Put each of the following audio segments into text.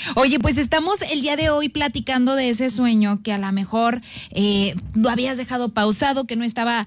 Oye, pues estamos el día de hoy platicando de ese sueño que a lo mejor lo habías dejado pausado, que no estaba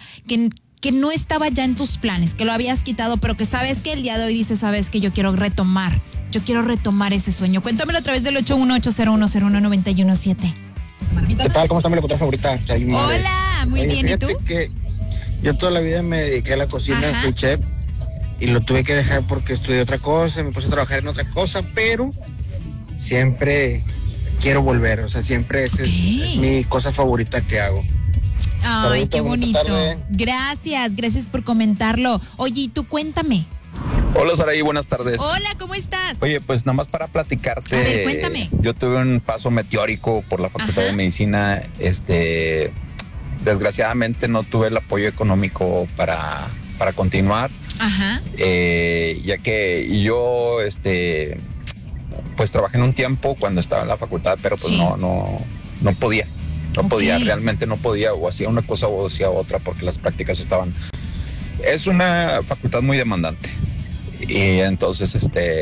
ya en tus planes, que lo habías quitado, pero que sabes que el día de hoy dices, sabes que yo quiero retomar ese sueño. Cuéntamelo a través del 81801019117. ¿Qué tal? ¿Cómo está mi locutora favorita? Hola, muy bien, ¿y tú? Que yo toda la vida me dediqué a la cocina, fui chef y lo tuve que dejar porque estudié otra cosa, me puse a trabajar en otra cosa, pero siempre quiero volver, o sea, siempre es mi cosa favorita que hago. Ay, Saludito, qué bonito. tarde. Gracias por comentarlo. Oye, y tú cuéntame. Hola Saraí, buenas tardes. Hola, ¿cómo estás? Oye, pues nada más para platicarte. A ver, cuéntame. Yo tuve un paso meteórico por la Facultad de Medicina. Desgraciadamente no tuve el apoyo económico para continuar. Ajá. Ya que yo, pues trabajé en un tiempo cuando estaba en la facultad, pero pues no podía. No podía, realmente no podía, o hacía una cosa o hacía otra porque las prácticas estaban... Es una facultad muy demandante. Y entonces,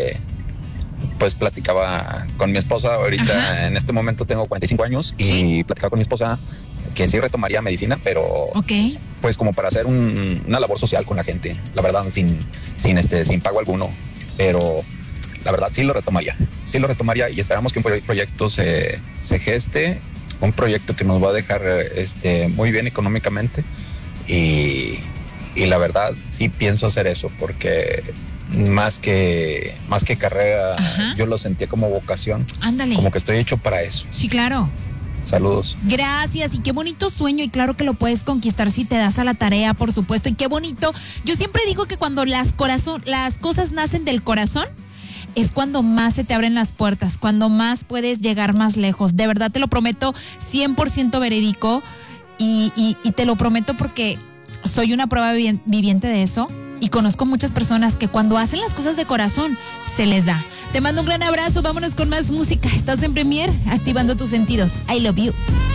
pues platicaba con mi esposa. Ahorita, en este momento tengo 45 años y platicaba con mi esposa que sí retomaría medicina, pero pues como para hacer una labor social con la gente, la verdad, sin pago alguno, pero la verdad sí lo retomaría y esperamos que un proyecto se geste, un proyecto que nos va a dejar muy bien económicamente y la verdad sí pienso hacer eso porque más que carrera, yo lo sentía como vocación. Ándale. Como que estoy hecho para eso. Sí, claro. Saludos. Gracias, y qué bonito sueño, y claro que lo puedes conquistar si te das a la tarea, por supuesto, y qué bonito. Yo siempre digo que cuando las cosas nacen del corazón, es cuando más se te abren las puertas, cuando más puedes llegar más lejos. De verdad te lo prometo, 100% verídico, y te lo prometo porque soy una prueba viviente de eso, y conozco muchas personas que cuando hacen las cosas de corazón, se les da. Te mando un gran abrazo, vámonos con más música. Estás en Premier, activando tus sentidos. I love you.